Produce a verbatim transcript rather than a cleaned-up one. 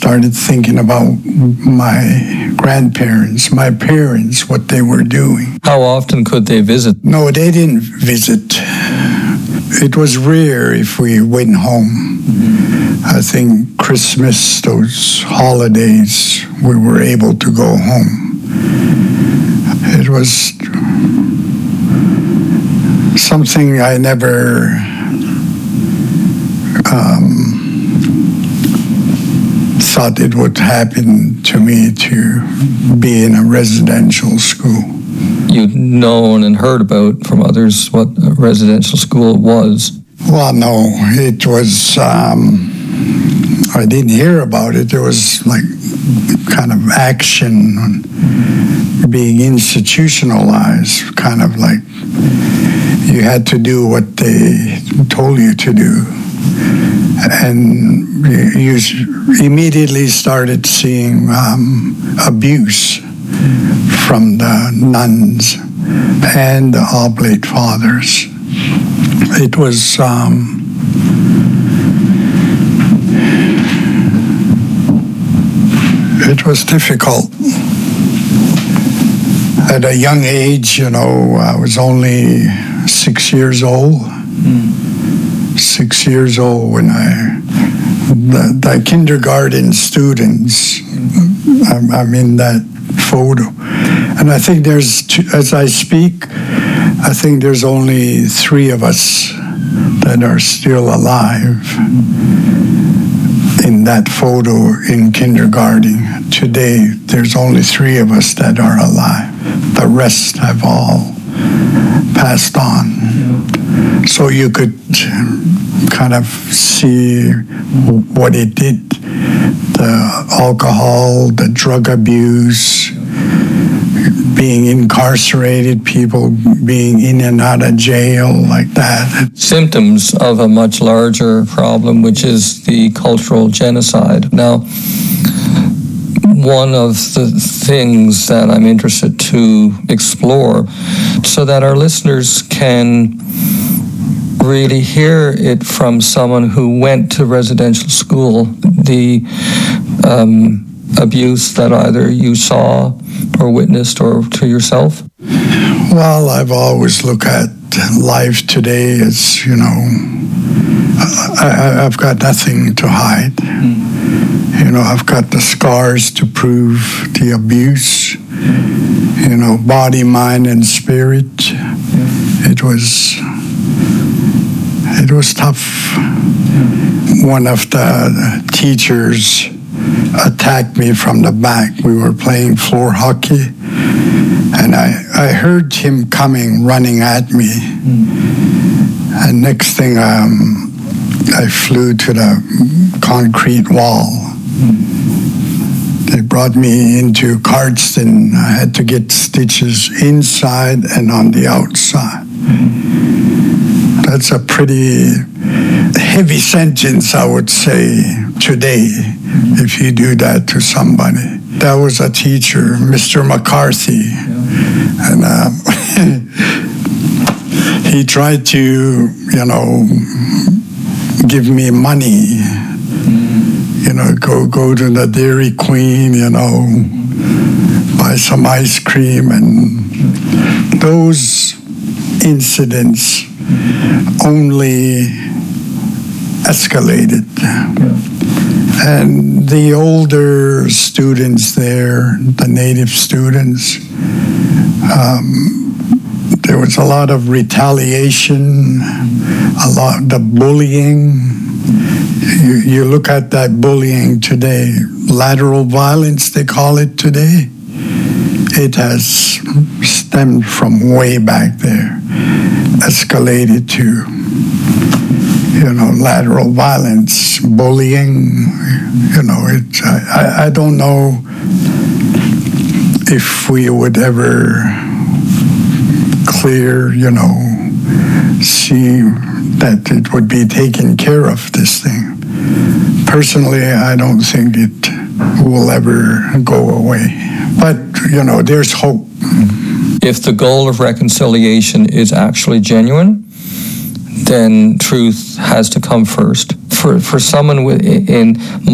started thinking about my grandparents, my parents, what they were doing. How often could they visit? No, they didn't visit. It was rare if we went home. I think Christmas, those holidays, we were able to go home. It was something I never um, thought it would happen to me, to be in a residential school. You'd known and heard about from others what a residential school was. Well, no, it was, um, I didn't hear about it. There was like kind of action on being institutionalized, kind of like you had to do what they told you to do. And you immediately started seeing um, abuse from the nuns and the Oblate Fathers. It was um, it was difficult. At a young age, you know, I was only six years old. Mm. Six years old when I, the, the kindergarten students, I'm, I'm in that photo. And I think there's, two, as I speak, I think there's only three of us that are still alive in that photo in kindergarten. Today, there's only three of us that are alive. The rest have all passed on. So you could kind of see what it did. The alcohol, the drug abuse, being incarcerated, people being in and out of jail like that. Symptoms of a much larger problem, which is the cultural genocide. Now, one of the things that I'm interested to explore so that our listeners can really hear it from someone who went to residential school, the um, abuse that either you saw or witnessed or to yourself? Well, I've always looked at life today as, you know, I, I've got nothing to hide. Mm. You know, I've got the scars to prove the abuse, you know, body, mind, and spirit. It was, it was tough. One of the teachers attacked me from the back. We were playing floor hockey, and I, I heard him coming, running at me. And next thing, um, I flew to the concrete wall. They brought me into Cardston. I had to get stitches inside and on the outside. That's a pretty heavy sentence, I would say, today, if you do that to somebody. That was a teacher, Mister McCarthy. And um, he tried to, you know, give me money. You know, go go to the Dairy Queen, you know, buy some ice cream. And those incidents only escalated. And the older students there, the native students, um, there was a lot of retaliation, a lot of the bullying. You, you look at that bullying today, lateral violence, they call it today. It has stemmed from way back there, escalated to, you know, lateral violence, bullying. You know, it. I, I don't know if we would ever clear, you know, see that it would be taken care of, this thing. Personally, I don't think it will ever go away. But, you know, there's hope. If the goal of reconciliation is actually genuine, then truth has to come first. For for someone in